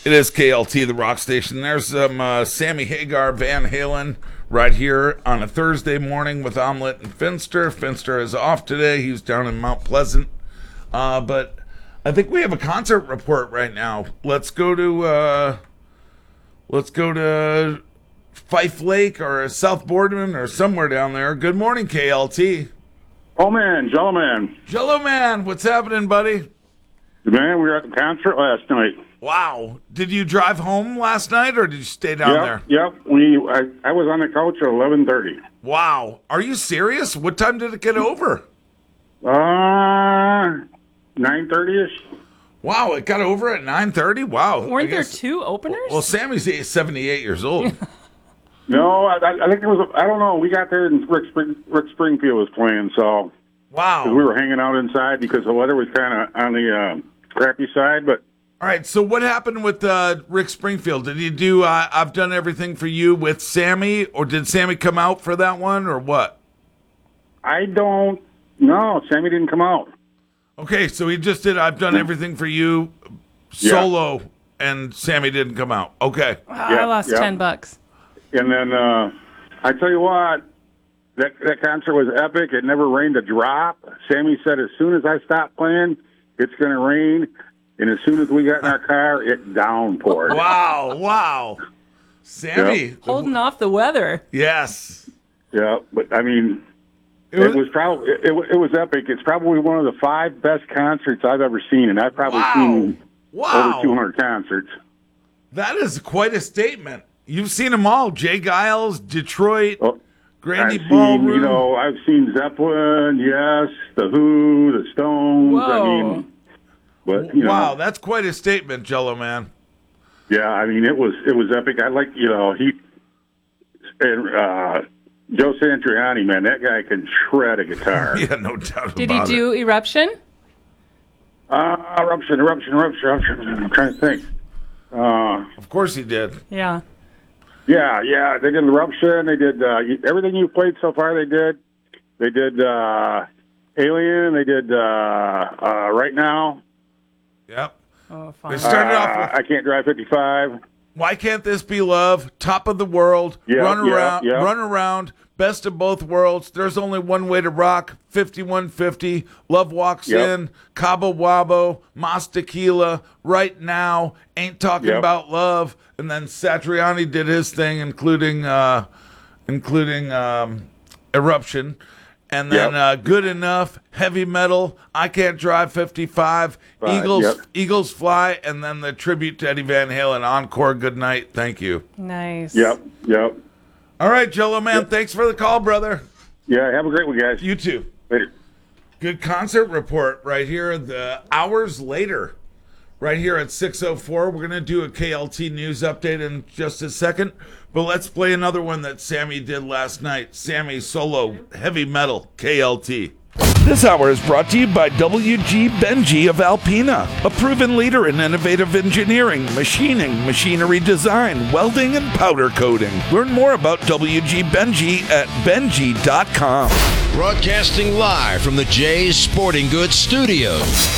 It is KLT, the rock station. There's some Sammy Hagar, Van Halen, right here on a Thursday morning with Omelette and Finster. Finster is off today. He's down in Mount Pleasant. But I think we have a concert report right now. Let's go to Fife Lake or South Boardman or somewhere down there. Good morning, KLT. Oh, man, Jello Man. Jello Man, what's happening, buddy? Man, we were at the concert last night. Wow. Did you drive home last night or did you stay down there? Yep. I was on the couch at 11:30. Wow. Are you serious? What time did it get over? 9:30ish. Wow, it got over at 9:30? Wow. Weren't there two openers? Well, Sammy's 78 years old. No, I think it was, I don't know. We got there and Rick Springfield was playing, so. Wow. We were hanging out inside because the weather was kind of on the crappy side, but. All right, so what happened with Rick Springfield? Did he do I've Done Everything for You with Sammy, or did Sammy come out for that one, or what? I don't know. Sammy didn't come out. Okay, so he just did I've Done Everything for You solo, and Sammy didn't come out. Okay. I lost $10. And then I tell you what, that concert was epic. It never rained a drop. Sammy said as soon as I stop playing, it's going to rain. And as soon as we got in our car, it downpoured. Wow. Sammy. Holding off the weather. Yes. Yeah, but I mean, it was probably it was epic. It's probably one of the 5 best concerts I've ever seen, and I've probably seen over 200 concerts. That is quite a statement. You've seen them all: Jay Giles, Detroit, Grandy Ballroom. I've seen Zeppelin, yes, The Who, The Stones. Whoa. I mean, but wow, that's quite a statement, Jello Man. Yeah, I mean, it was epic. I like he and Joe Satriani, man, that guy can shred a guitar. Yeah, no doubt about it. Did he do Eruption? Eruption. I'm trying to think. Of course he did. Yeah. Yeah. They did Eruption. They did everything you played so far. They did Alien. They did Right Now. Yep. Oh, fun. They started off with I Can't Drive 55. Why Can't This Be Love? Top of the World. Run Around. Best of Both Worlds. There's Only One Way to Rock. 5150. Love Walks In. Cabo Wabo. Mas Tequila. Right Now. Ain't Talking About Love. And then Satriani did his thing, including Eruption. And then Good Enough, Heavy Metal, I Can't Drive 55, Eagles Fly, and then the tribute to Eddie Van Halen, Encore, Good Night, Thank You. Nice. Yep. All right, Jello Man, thanks for the call, brother. Yeah, have a great one, guys. You too. Later. Good concert report right here, the hours later, right here at 6:04. We're going to do a KLT news update in just a second. But let's play another one that Sammy did last night. Sammy solo, Heavy Metal, KLT. This hour is brought to you by WG Benji of Alpena, a proven leader in innovative engineering, machining, machinery design, welding, and powder coating. Learn more about WG Benji at benji.com. Broadcasting live from the Jay's Sporting Goods Studios.